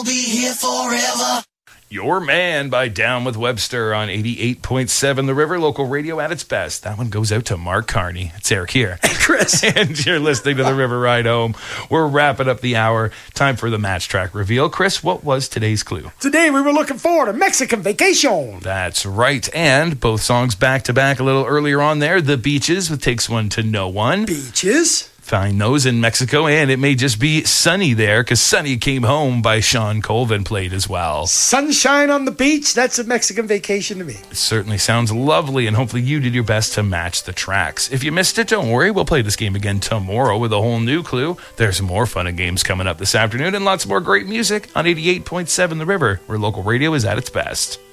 I'll be here forever. Your Man by Down with Webster on 88.7 The River, local radio at its best. That one goes out to Mark Carney. It's Eric here. Hey, Chris. And you're listening to The River Ride Home. We're wrapping up the hour. Time for the match track reveal. Chris, what was today's clue? Today we were looking forward to Mexican Vacation. That's right. And both songs back to back a little earlier on there. The Beaches with Takes One to Know One. Beaches. Find those in Mexico, and it may just be Sunny there, because Sunny Came Home by Sean Colvin played as well. Sunshine on the beach, that's a Mexican Vacation to me. It certainly sounds lovely, and hopefully you did your best to match the tracks. If you missed it, don't worry, we'll play this game again tomorrow with a whole new clue. There's more fun and games coming up this afternoon, and lots more great music on 88.7 The River, where local radio is at its best.